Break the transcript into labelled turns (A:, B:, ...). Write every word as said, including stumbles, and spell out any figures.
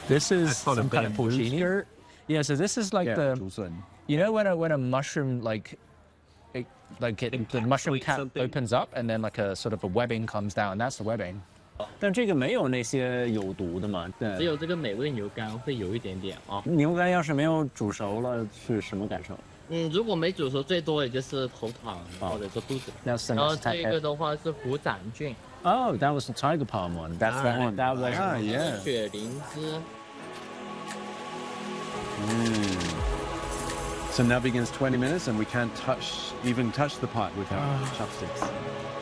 A: This is
B: sort of
A: some kind of
B: bamboo
A: porcini.
B: skirt.
A: Yeah, so this is like
C: Yeah,
A: the,
C: 竹笋.
A: you know when a when a mushroom like, it, like it, the mushroom
B: Encapsulate
A: cap
B: something.
A: opens up and then like a sort of a webbing comes down. That's the webbing.
D: 但这个没有那些有毒的嘛？对，
E: 只有这个美味牛肝会有一点点啊。
D: 牛肝要是没有煮熟了，是什么感受？
E: 嗯，如果没煮熟，最多也就是口疼或者是肚子。
D: 那是
E: 然后这个的话是虎胆菌。
D: Oh, that was the tiger palm one. That's that one. That was
C: Ah, yeah.
E: 雪灵芝。
C: So now begins twenty minutes, and we can't touch, even touch the pot with our chopsticks.